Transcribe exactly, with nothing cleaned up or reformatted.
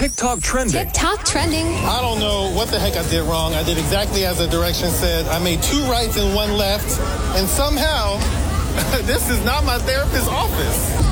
TikTok trending. TikTok trending. I don't know what the heck I did wrong. I did exactly as the directions said. I made two rights and one left. And somehow, this is not my therapist's office.